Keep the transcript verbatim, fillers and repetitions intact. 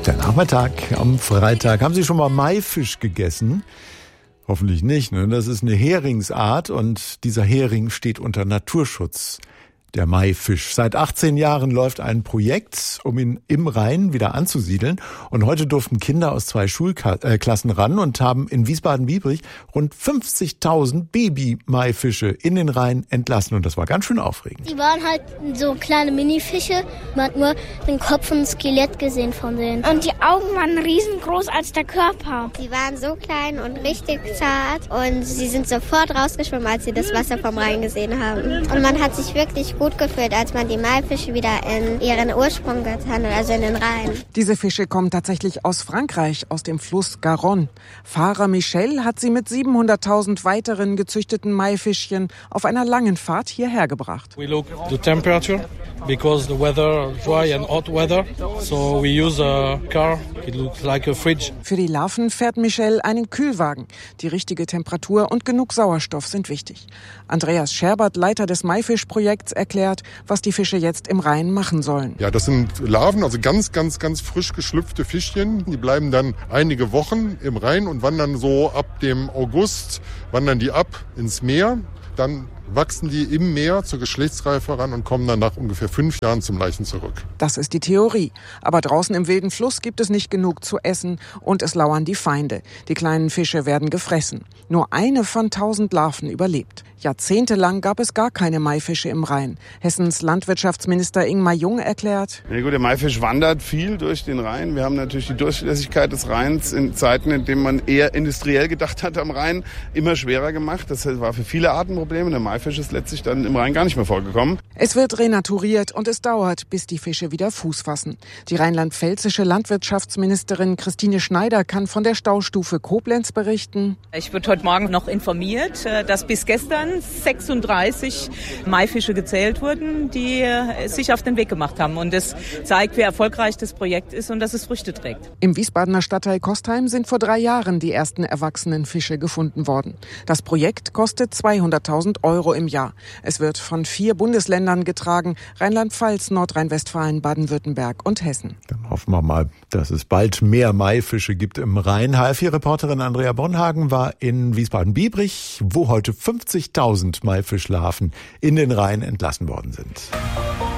Der Nachmittag am Freitag. Haben Sie schon mal Maifisch gegessen? Hoffentlich nicht, ne? Das ist eine Heringsart und dieser Hering steht unter Naturschutz. Der Maifisch. Seit achtzehn Jahren läuft ein Projekt, um ihn im Rhein wieder anzusiedeln. Und heute durften Kinder aus zwei Schulklassen ran und haben in Wiesbaden-Biebrich rund fünfzigtausend Baby-Maifische in den Rhein entlassen. Und das war ganz schön aufregend. Die waren halt so kleine Minifische. Man hat nur den Kopf und ein Skelett gesehen von denen. Und die Augen waren riesengroß als der Körper. Die waren so klein und richtig zart. Und sie sind sofort rausgeschwommen, als sie das Wasser vom Rhein gesehen haben. Und man hat sich wirklich gut gut gefühlt, als man die Maifische wieder in ihren Ursprung getan hat, also in den Rhein. Diese Fische kommen tatsächlich aus Frankreich, aus dem Fluss Garonne. Fahrer Michel hat sie mit siebenhunderttausend weiteren gezüchteten Maifischchen auf einer langen Fahrt hierher gebracht. We look the temperature because the weather dry and hot weather, so we use a car. It looks like a fridge. Für die Larven fährt Michel einen Kühlwagen. Die richtige Temperatur und genug Sauerstoff sind wichtig. Andreas Scherbert, Leiter des Maifischprojekts, erklärt, was die Fische jetzt im Rhein machen sollen. Ja, das sind Larven, also ganz, ganz, ganz frisch geschlüpfte Fischchen. Die bleiben dann einige Wochen im Rhein und wandern so ab dem August, wandern die ab ins Meer. Dann wachsen die im Meer zur Geschlechtsreife ran und kommen dann nach ungefähr fünf Jahren zum Laichen zurück. Das ist die Theorie. Aber draußen im wilden Fluss gibt es nicht genug zu essen und es lauern die Feinde. Die kleinen Fische werden gefressen. Nur eine von tausend Larven überlebt. Jahrzehntelang gab es gar keine Maifische im Rhein. Hessens Landwirtschaftsminister Ingmar Jung erklärt: Ja gut, der Maifisch wandert viel durch den Rhein. Wir haben natürlich die Durchlässigkeit des Rheins in Zeiten, in denen man eher industriell gedacht hat am Rhein, immer schwerer gemacht. Das war für viele Arten Probleme. Der Maifisch ist letztlich dann im Rhein gar nicht mehr vorgekommen. Es wird renaturiert und es dauert, bis die Fische wieder Fuß fassen. Die rheinland-pfälzische Landwirtschaftsministerin Christine Schneider kann von der Staustufe Koblenz berichten. Ich wurde heute Morgen noch informiert, dass bis gestern sechsunddreißig Maifische gezählt wurden, die sich auf den Weg gemacht haben. Und das zeigt, wie erfolgreich das Projekt ist und dass es Früchte trägt. Im Wiesbadener Stadtteil Kostheim sind vor drei Jahren die ersten erwachsenen Fische gefunden worden. Das Projekt kostet zweihunderttausend Euro im Jahr. Es wird von vier Bundesländern getragen: Rheinland-Pfalz, Nordrhein-Westfalen, Baden-Württemberg und Hessen. Dann hoffen wir mal, dass es bald mehr Maifische gibt im Rhein. H F vier-Reporterin Andrea Bonhagen war in Wiesbaden-Biebrich, wo heute fünfzigtausend Maifischlarven in den Rhein entlassen worden sind.